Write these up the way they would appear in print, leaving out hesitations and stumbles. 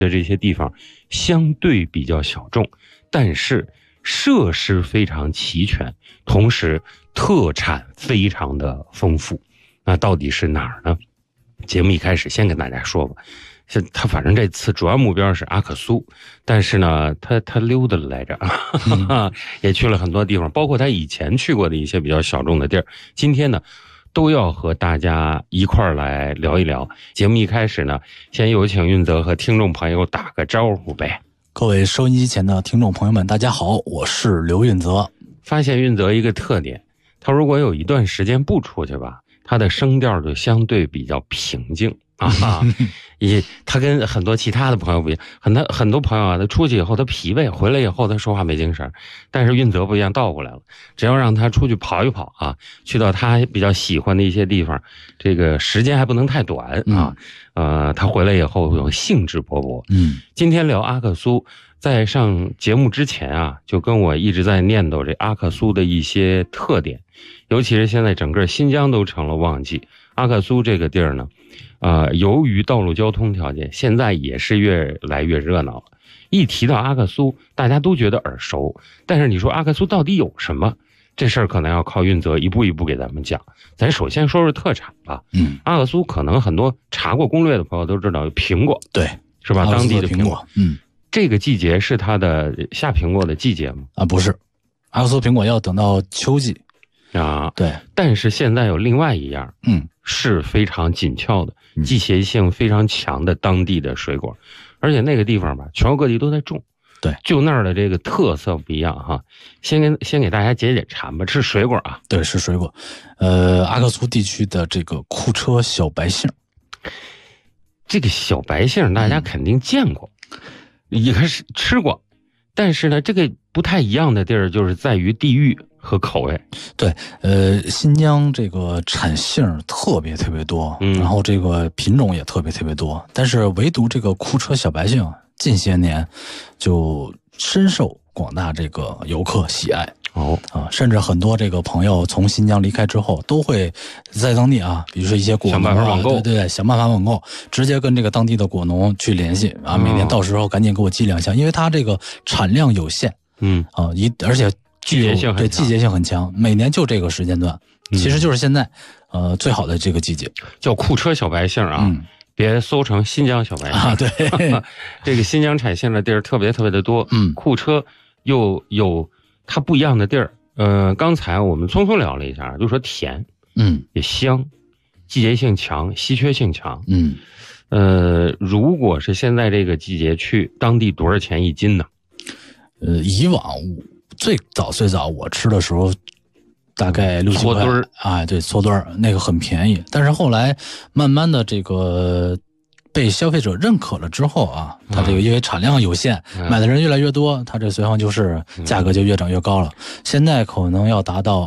的这些地方相对比较小众，但是设施非常齐全，同时特产非常的丰富。那到底是哪儿呢？节目一开始先跟大家说吧，他反正这次主要目标是阿克苏，但是呢，他溜达了来着，也去了很多地方，包括他以前去过的一些比较小众的地儿。今天呢，都要和大家一块儿来聊一聊。节目一开始呢，先有请运泽和听众朋友打个招呼呗。 各位收音机前的听众朋友们，大家好，我是刘运泽。 发现运泽一个特点，他如果有一段时间不出去吧，他的声调就相对比较平静啊。他跟很多其他的朋友不一样，很多朋友啊，他出去以后他疲惫，回来以后他说话没精神。但是运泽不一样，倒过来了，只要让他出去跑一跑啊，去到他比较喜欢的一些地方，这个时间还不能太短啊。他回来以后有兴致勃勃。今天聊阿克苏，在上节目之前啊，就跟我一直在念叨这阿克苏的一些特点，尤其是现在整个新疆都成了旺季。阿克苏这个地儿呢，由于道路交通条件，现在也是越来越热闹了。一提到阿克苏，大家都觉得耳熟，但是你说阿克苏到底有什么？这事儿可能要靠运泽一步一步给咱们讲。咱首先说说特产吧。阿克苏可能很多查过攻略的朋友都知道有苹果， 对， 是吧？当地的苹果。 这个季节是它的下苹果的季节吗？ 不是，阿克苏苹果要等到秋季啊。 对， 但是现在有另外一样，是非常紧俏的，季节性非常强的当地的水果，而且那个地方吧，全国各地都在种。 对， 就那儿的这个特色不一样哈。先给大家解解馋吧，是水果啊。对， 是水果。阿克苏地区的这个库车小白杏， 这个小白杏大家肯定见过，也开始吃过，但是呢，这个不太一样的地儿就是在于地域和口味。 对，新疆这个产杏特别多，然后这个品种也特别多，但是唯独这个库车小白杏近些年就深受广大这个游客喜爱。甚至很多这个朋友从新疆离开之后，都会在当地啊，比如说一些果农想办法网购， 对，想办法网购，直接跟这个当地的果农去联系啊，每年到时候赶紧给我寄2箱，因为它这个产量有限，而且季节性很强，每年就这个时间段，其实就是现在，最好的这个季节， 叫库车小白杏啊。别搜成新疆小白杏啊！对， 这个新疆产杏的地儿特别的多。库车又有它不一样的地儿。刚才我们匆匆聊了一下，就说甜，也香，季节性强，稀缺性强。如果是现在这个季节去，当地多少钱一斤呢？ 以往最早我吃的时候，大概6、7块。对，搓墩儿那个很便宜，但是后来慢慢的这个被消费者认可了之后啊，它这个因为产量有限，买的人越来越多，它这随后就是价格就越涨越高了。现在可能要达到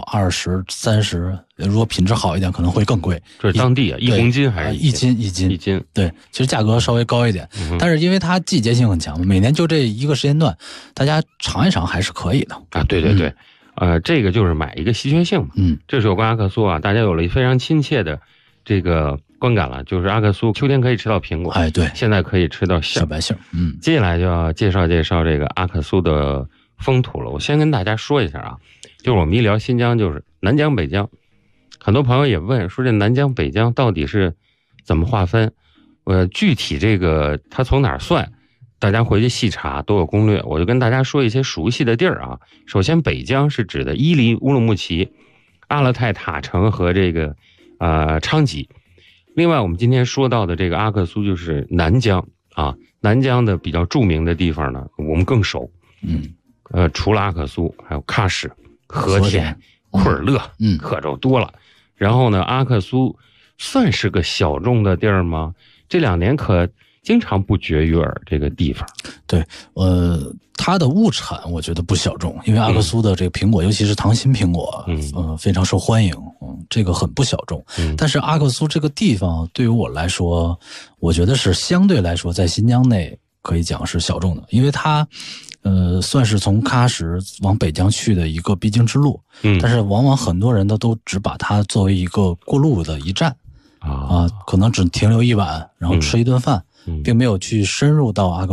20、30，如果品质好一点可能会更贵。 这是当地啊，1公斤还是 1斤？对，其实价格稍微高一点，但是因为它季节性很强，每年就这一个时间段，大家尝一尝还是可以的啊。对。这个就是买一个稀缺性嘛。这是有关阿克苏啊，大家有了非常亲切的这个观感了，就是阿克苏秋天可以吃到苹果， 对， 现在可以吃到小白杏。 接下来就要介绍这个阿克苏的风土了。我先跟大家说一下啊，就是我们一聊新疆，就是南疆北疆，很多朋友也问说这南疆北疆到底是怎么划分？具体这个它从哪儿算？大家回去细查都有攻略，我就跟大家说一些熟悉的地儿啊。首先，北疆是指的伊犁、乌鲁木齐、阿勒泰、塔城和这个昌吉。另外，我们今天说到的这个阿克苏就是南疆啊。南疆的比较著名的地方呢，我们更熟。除了阿克苏，还有喀什、和田、库尔勒，可就多了。然后呢，阿克苏算是个小众的地儿吗？这2年可经常不绝于耳这个地方。 对，它的物产我觉得不小众，因为阿克苏的这个苹果，尤其是糖心苹果，非常受欢迎，这个很不小众。但是阿克苏这个地方对于我来说，我觉得是相对来说在新疆内可以讲是小众的，因为它算是从喀什往北疆去的一个必经之路。但是往往很多人都只把它作为一个过路的一站。可能只停留1晚，然后吃一顿饭， 并没有去深入到阿克